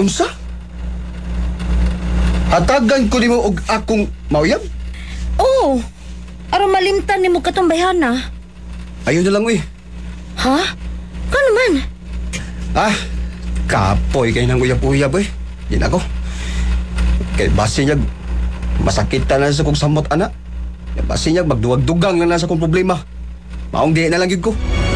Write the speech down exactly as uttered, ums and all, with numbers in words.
Unsa? Hatagan ko nimo og akong mauyab? Oo. Aron malimtan nimo katong bayhana. Ayun na lang, uy. Ha? Kano man? Ah, kapoy kayo ng uyab-uyab, eh. Yan ako. Kay basi niya, masakit na sa kong samot, anak. Kay basi niya, magduwag-dugang na na sa kong problema. Maong di na lang yun ko.